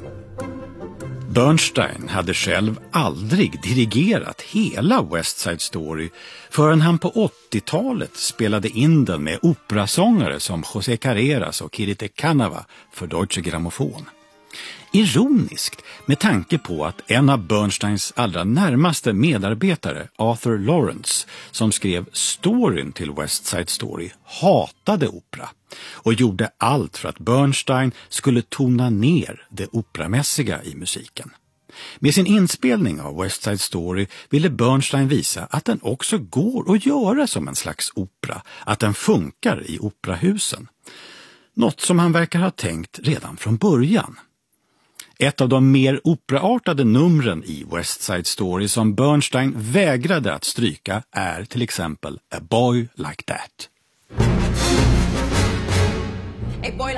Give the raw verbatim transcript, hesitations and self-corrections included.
Bernstein hade själv aldrig dirigerat hela West Side Story förrän han på åttiotalet spelade in den med operasångare som José Carreras och Kirite Canava för Deutsche Grammophon. Ironiskt med tanke på att en av Bernsteins allra närmaste medarbetare, Arthur Lawrence, som skrev storyn till West Side Story, hatade opera och gjorde allt för att Bernstein skulle tona ner det operamässiga i musiken. Med sin inspelning av West Side Story ville Bernstein visa att den också går att göra som en slags opera, att den funkar i operahusen. Något som han verkar ha tänkt redan från början. Ett av de mer operaartade numren i West Side Story som Bernstein vägrade att stryka är till exempel A Boy Like That. A boy